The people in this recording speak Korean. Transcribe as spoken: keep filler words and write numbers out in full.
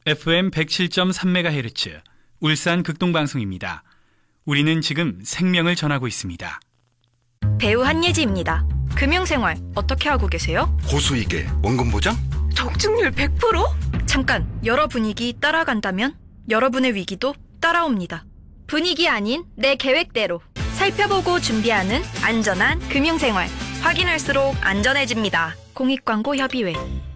에프엠 백칠 점 삼 메가헤르츠 울산 극동방송입니다. 우리는 지금 생명을 전하고 있습니다. 배우 한예지입니다. 금융생활 어떻게 하고 계세요? 고수익에 원금 보장? 적중률 백 퍼센트? 잠깐, 여러 분위기 따라간다면 여러분의 위기도 따라옵니다. 분위기 아닌 내 계획대로 살펴보고 준비하는 안전한 금융생활. 확인할수록 안전해집니다. 공익광고협의회.